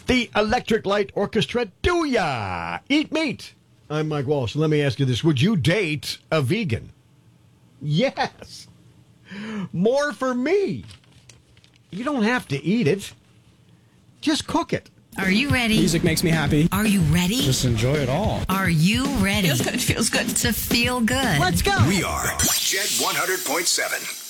The Electric Light Orchestra, do ya eat meat? I'm Mike Walsh. Let me ask you this. Would you date a vegan? Yes. More for me. You don't have to eat it. Just cook it. Are you ready? Music makes me happy. Are you ready? Just enjoy it all. Are you ready? Feels good. To feel good. Let's go. We are Jet 100.7.